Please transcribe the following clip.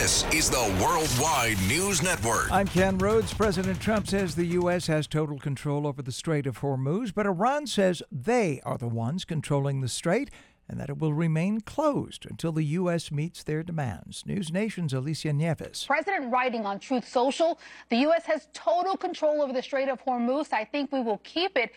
This is the Worldwide News Network. I'm Ken Rhodes. President Trump says the U.S. has total control over the Strait of Hormuz, but Iran says they are the ones controlling the strait and that it will remain closed until the U.S. meets their demands. News Nation's Alicia Nieves. President writing on Truth Social, the U.S. has total control over the Strait of Hormuz. I think we will keep it.